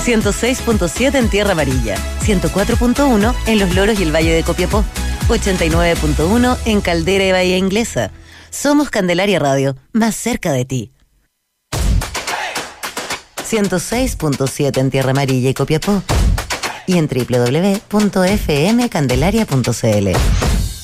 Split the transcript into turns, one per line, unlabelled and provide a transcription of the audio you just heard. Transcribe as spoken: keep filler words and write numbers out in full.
ciento seis punto siete en Tierra Amarilla, ciento cuatro punto uno en Los Loros y el Valle de Copiapó, ochenta y nueve punto uno en Caldera y Bahía Inglesa. Somos Candelaria Radio, más cerca de ti. ciento seis punto siete en Tierra Amarilla y Copiapó y en doble u doble u doble u punto f m candelaria punto c l.